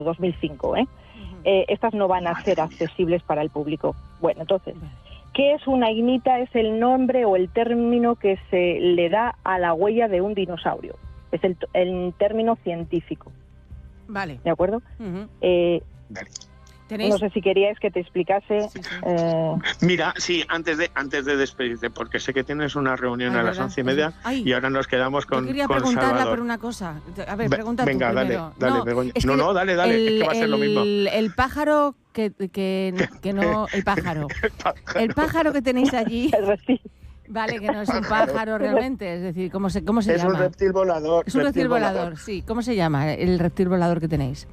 2005, estas no van a ser accesibles para el público. Bueno, entonces, ¿qué es una ignita? Es el nombre o el término que se le da a la huella de un dinosaurio. Es el término científico. Vale. ¿De acuerdo? No sé si queríais que te explicase. Sí. Mira, sí, antes de despedirte, porque sé que tienes una reunión a las 11:30 y ahora nos quedamos con Salvador. Yo quería preguntarla por una cosa. A ver, pregunta tú primero. Dale, Begoña. Dale, es que va a ser lo mismo. El pájaro que no... El pájaro. El pájaro que tenéis allí... Vale, que no es un pájaro realmente, es decir, ¿cómo se llama? Es un reptil volador. Es un reptil volador, sí. ¿Cómo se llama el reptil volador que tenéis?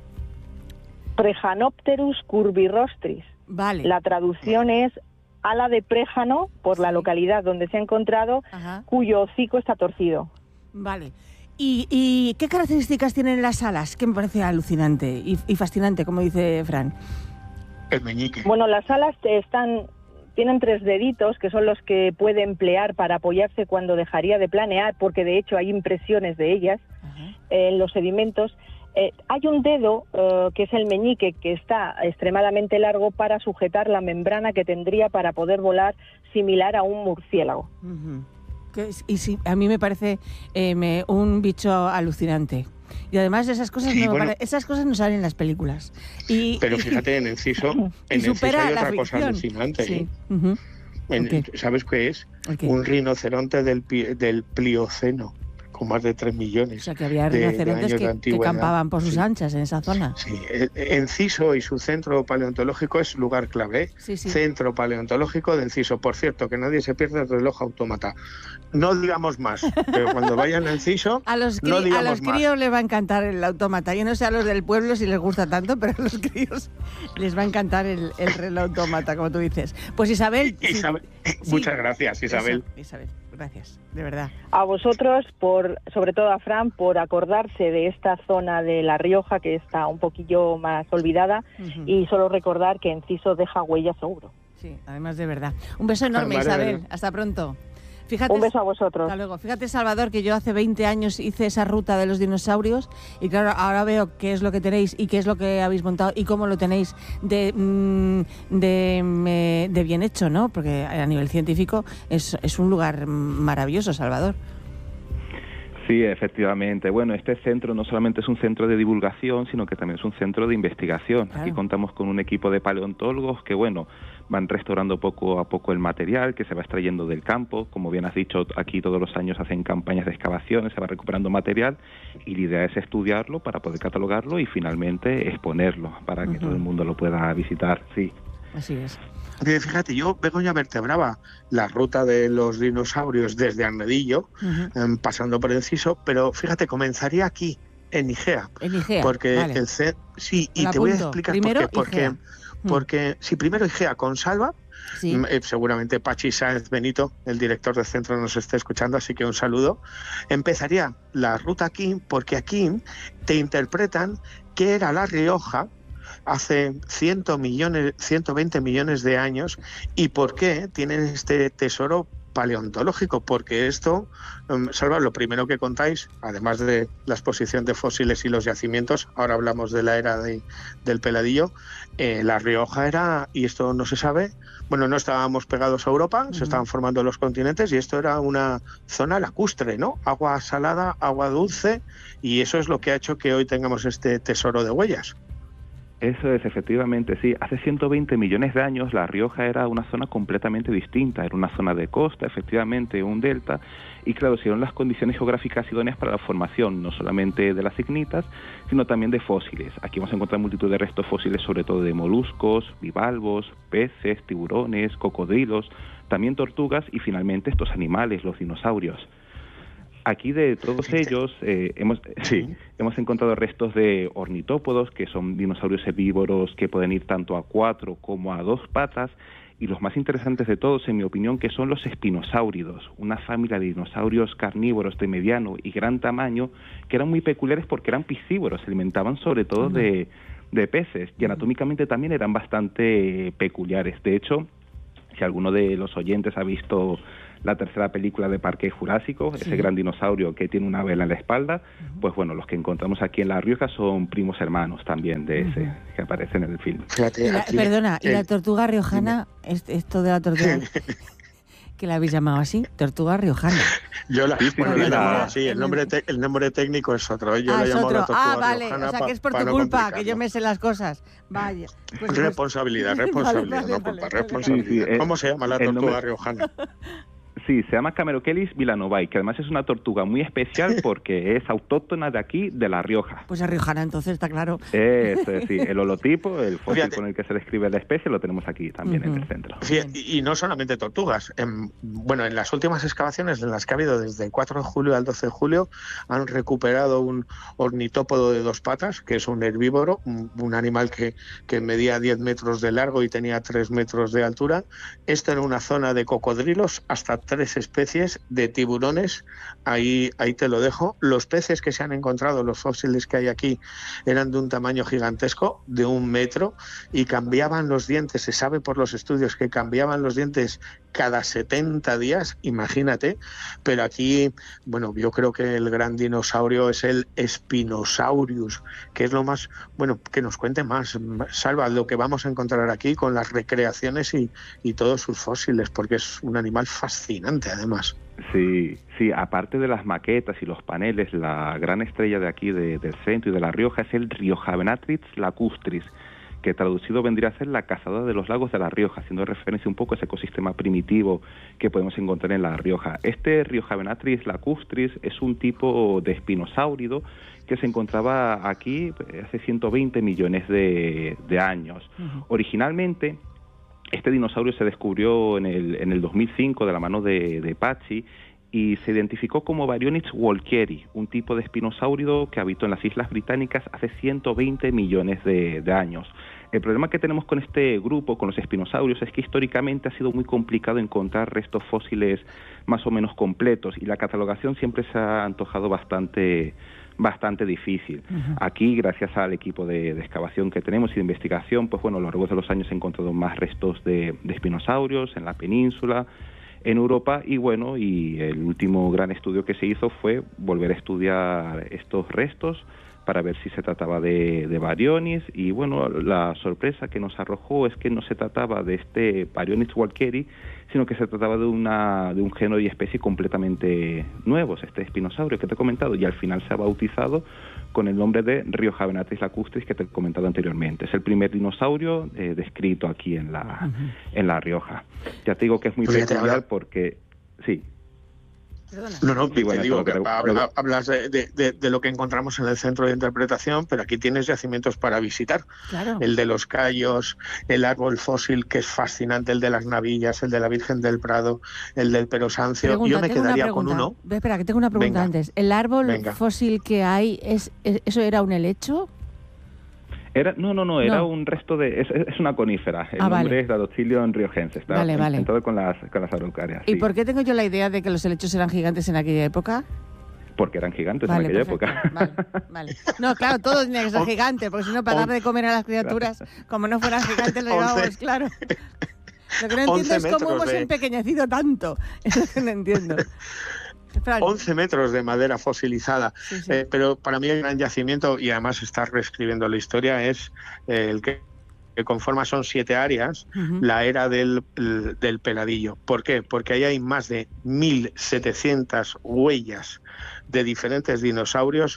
Prejanopterus curvirostris. Vale. La traducción es ala de préjano, por la localidad donde se ha encontrado, cuyo hocico está torcido. Vale. ¿Y qué características tienen las alas? Que me parece alucinante y fascinante, como dice Fran. El meñique. Bueno, las alas tienen 3 deditos, que son los que puede emplear para apoyarse cuando dejaría de planear, porque de hecho hay impresiones de ellas en los sedimentos. Hay un dedo, que es el meñique, que está extremadamente largo para sujetar la membrana que tendría para poder volar, similar a un murciélago. Y sí, a mí me parece un bicho alucinante. Y además esas cosas no salen en las películas. Pero fíjate, en Enciso hay otra cosa alucinante. Sí. ¿Sabes qué es? Un rinoceronte del Plioceno, con más de 3 millones. O sea, que había rinocerontes que campaban por sus anchas en esa zona. Sí, Enciso y su centro paleontológico es lugar clave. Sí. Centro paleontológico de Enciso. Por cierto, que nadie se pierda el reloj autómata. No digamos más, pero cuando vayan a Enciso, a los críos les va a encantar el autómata. Yo no sé a los del pueblo si les gusta tanto, pero a los críos les va a encantar el reloj autómata, como tú dices. Pues Isabel... Muchas gracias, Isabel. Isabel, gracias, de verdad. A vosotros, sobre todo a Fran, por acordarse de esta zona de La Rioja, que está un poquillo más olvidada, y solo recordar que Enciso deja huella seguro. Sí, además de verdad. Un beso enorme, Isabel. Hasta pronto. Fíjate, un beso a vosotros. Hasta luego. Fíjate, Salvador, que yo hace 20 años hice esa ruta de los dinosaurios y claro, ahora veo qué es lo que tenéis y qué es lo que habéis montado y cómo lo tenéis de bien hecho, ¿no? Porque a nivel científico es un lugar maravilloso, Salvador. Sí, efectivamente. Bueno, este centro no solamente es un centro de divulgación, sino que también es un centro de investigación. Claro. Aquí contamos con un equipo de paleontólogos que, van restaurando poco a poco el material que se va extrayendo del campo. Como bien has dicho, aquí todos los años hacen campañas de excavaciones, se va recuperando material y la idea es estudiarlo para poder catalogarlo y finalmente exponerlo para que todo el mundo lo pueda visitar. Sí. Así es. Fíjate, yo, Begoña, vertebraba la ruta de los dinosaurios desde Arnedillo, pasando por Enciso, pero fíjate, comenzaría aquí, en Igea. En Igea, porque vale. Sí, y te voy a explicar por qué. Porque si primero Igea con Salva, seguramente Pachi Sáenz Benito, el director del centro, nos está escuchando, así que un saludo. Empezaría la ruta aquí, porque aquí te interpretan qué era La Rioja hace 120 millones de años y por qué tienen este tesoro paleontológico, porque esto, Salva, lo primero que contáis, además de la exposición de fósiles y los yacimientos, ahora hablamos de la era del Peladillo, La Rioja era, y esto no se sabe, no estábamos pegados a Europa, se estaban formando los continentes y esto era una zona lacustre, ¿no? Agua salada, agua dulce, y eso es lo que ha hecho que hoy tengamos este tesoro de huellas. Eso es, efectivamente, sí. Hace 120 millones de años La Rioja era una zona completamente distinta. Era una zona de costa, efectivamente, un delta. Y claro, se dieron las condiciones geográficas idóneas para la formación, no solamente de las ignitas, sino también de fósiles. Aquí vamos a encontrar multitud de restos fósiles, sobre todo de moluscos, bivalvos, peces, tiburones, cocodrilos, también tortugas y finalmente estos animales, los dinosaurios. Aquí de todos ellos hemos encontrado restos de ornitópodos, que son dinosaurios herbívoros que pueden ir tanto a 4 como a 2 patas, y los más interesantes de todos, en mi opinión, que son los espinosáuridos, una familia de dinosaurios carnívoros de mediano y gran tamaño, que eran muy peculiares porque eran piscívoros, se alimentaban sobre todo de peces, y anatómicamente también eran bastante peculiares. De hecho, si alguno de los oyentes ha visto la tercera película de Parque Jurásico, ese gran dinosaurio que tiene una vela en la espalda, pues bueno, los que encontramos aquí en La Rioja son primos hermanos también de ese que aparece en el film. Fíjate, perdona, ¿y la tortuga riojana? Esto de la tortuga... ¿Que la habéis llamado así? Tortuga riojana. Yo la he llamado así, el nombre técnico es otro. Yo la llamo la tortuga vale, riojana, o sea que es por tu culpa, que yo me sé las cosas. Vaya. Pues, responsabilidad, no culpa, responsabilidad. Sí, ¿cómo se llama la tortuga riojana? Sí, se llama Camerochelis villanovae, que además es una tortuga muy especial porque es autóctona de aquí, de La Rioja. Pues es riojana, entonces, está claro. Eso es, sí, el holotipo, el fósil con el que se describe la especie, lo tenemos aquí también en el centro. Y no solamente tortugas. En las últimas excavaciones en las que ha habido desde el 4 de julio al 12 de julio, han recuperado un ornitópodo de 2 patas, que es un herbívoro, un animal que medía 10 metros de largo y tenía 3 metros de altura. Esto en una zona de cocodrilos, hasta 3 especies de tiburones, ahí te lo dejo. Los peces que se han encontrado, los fósiles que hay aquí, eran de un tamaño gigantesco, de 1 metro, y cambiaban los dientes. Se sabe por los estudios que cambiaban los dientes cada 70 días, imagínate. Pero aquí, bueno, yo creo que el gran dinosaurio es el Spinosaurus, que es lo más, bueno, que nos cuente más, Salva, lo que vamos a encontrar aquí con las recreaciones y todos sus fósiles, porque es un animal fascinante además. Sí, aparte de las maquetas y los paneles, la gran estrella de aquí del centro y de La Rioja es el Riojavenatrix lacustris, que traducido vendría a ser la cazadora de los lagos de La Rioja, haciendo referencia un poco a ese ecosistema primitivo que podemos encontrar en La Rioja. Este Riojavenatrix lacustris es un tipo de espinosáurido que se encontraba aquí hace 120 millones de años. Originalmente, este dinosaurio se descubrió en el 2005 de la mano de Pachi y se identificó como Baryonyx walkeri, un tipo de espinosáurido que habitó en las Islas Británicas hace 120 millones de años. El problema que tenemos con este grupo, con los espinosaurios, es que históricamente ha sido muy complicado encontrar restos fósiles más o menos completos y la catalogación siempre se ha antojado bastante difícil. Aquí, gracias al equipo de excavación que tenemos y de investigación, pues bueno, a lo largo de los años se han encontrado más restos de espinosaurios en la península, en Europa, y bueno, y el último gran estudio que se hizo fue volver a estudiar estos restos para ver si se trataba de Baryonyx, y bueno, la sorpresa que nos arrojó es que no se trataba de este Baryonyx walkeri, sino que se trataba de un género y especie completamente nuevos, este espinosaurio que te he comentado, y al final se ha bautizado con el nombre de Riojavenatrix lacustris que te he comentado anteriormente. Es el primer dinosaurio descrito aquí en La Rioja. Ya te digo que es muy peculiar porque... Sí. No, te digo que hablas de lo que encontramos en el centro de interpretación, pero aquí tienes yacimientos para visitar. Claro. El de los Cayos, el árbol fósil que es fascinante, el de las Navillas, el de la Virgen del Prado, el del Perosancio. Yo me quedaría con uno. Espera, que tengo una pregunta antes. ¿El árbol fósil que hay, eso era un helecho? No, era un resto de... Es una conífera. El nombre es Dactylion riojense. Está inventado con las araucarias. ¿Y por qué tengo yo la idea de que los helechos eran gigantes en aquella época? Porque eran gigantes en aquella época. Vale. No, claro, todo tenía que ser gigante, porque si no, para dar de comer a las criaturas, como no fueran gigantes, lo llevábamos, claro. Lo que no entiendo es cómo hemos empequeñecido tanto. Es lo que no entiendo. 11 metros de madera fosilizada, sí. Pero para mí el gran yacimiento, y además está reescribiendo la historia, es el que conforma, son 7 áreas, la era del Peladillo. ¿Por qué? Porque ahí hay más de 1.700 huellas de diferentes dinosaurios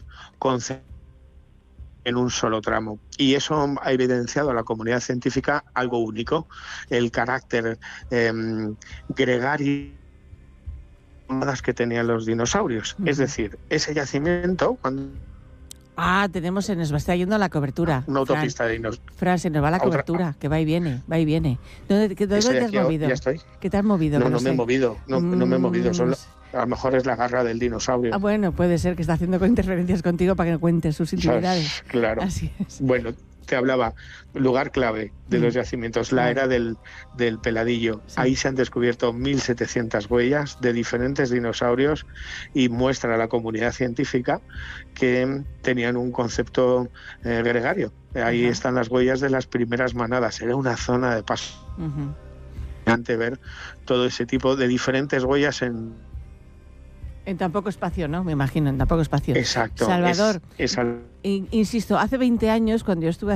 en un solo tramo. Y eso ha evidenciado a la comunidad científica algo único, el carácter gregario que tenían los dinosaurios. Es decir, ese yacimiento, cuando... tenemos, se nos va a estar yendo la cobertura. Una autopista de dinosaurios. Fran, se nos va la cobertura, que va y viene. ¿Dónde te has movido? Ya estoy. ¿Qué te has movido? No me he movido, no me he movido. A lo mejor es la garra del dinosaurio. Bueno, puede ser que está haciendo interferencias contigo para que no cuentes sus intimidades. Claro. Así es. Bueno, te hablaba, lugar clave de los yacimientos, la era del Peladillo. Sí. Ahí se han descubierto 1.700 huellas de diferentes dinosaurios y muestra a la comunidad científica que tenían un concepto gregario. Ahí están las huellas de las primeras manadas. Era una zona de paso. ver todo ese tipo de diferentes huellas en tan poco espacio, ¿no? Me imagino, en tan poco espacio. Exacto. Salvador, insisto, hace 20 años, cuando yo estuve